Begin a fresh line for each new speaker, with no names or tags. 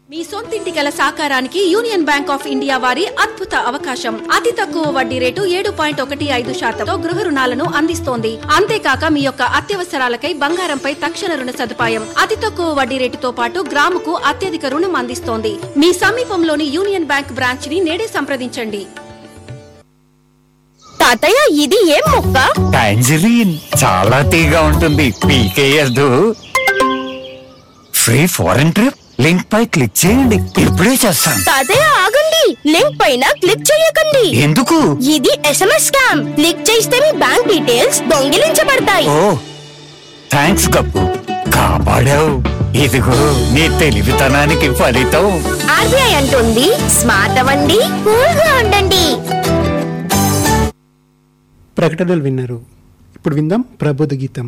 మీ సొంతింటి కల సాకారానికి union bank of India వారి అద్భుత అవకాశం. అతి తక్కువ వడ్డీ రేటు 7.15% గృహ రుణాలను అందిస్తోంది. అంతేకాక మీ యొక్క అత్యవసరాలకై బంగారంపై తక్షణ రుణ సదుపాయం. అతి తక్కువ వడ్డీ రేటుతో పాటు గ్రాముకు అత్యధిక రుణం అందిస్తోంది. మీ సమీపంలోని యూనియన్ బ్యాంక్ బ్రాంచ్ ని నేడే సంప్రదించండి.
తాతయ్య, ఇది ఏం మొక్క?
టాంజరీన్, చాలా తీగా ఉంటుంది. పీకేయద్దు. ఫ్రీ ఫారెన్ ట్రిప్ లింక్ పై క్లిక్ చేయండి. ఇప్పుడే చేస్తాను.
తాతయ్య ఆగండి, లింక్ పైన క్లిక్ చేయకండి.
ఎందుకు?
ఇది SMS స్కామ్. క్లిక్ చేస్తే మీ బ్యాంక్ డీటెయిల్స్ దొంగిలించబడతాయి.
ఓ థాంక్స్ గప్పు, కాపాడావు. ఇదిగో నీ తెలివితనానికి ఫలితం.
RBI అంటుంది, స్మార్ట్ అవ్వండి, కూల్ గా ఉండండి.
ప్రకటనలు విన్నారు. ఇప్పుడు విందాం ప్రబోధ గీతం.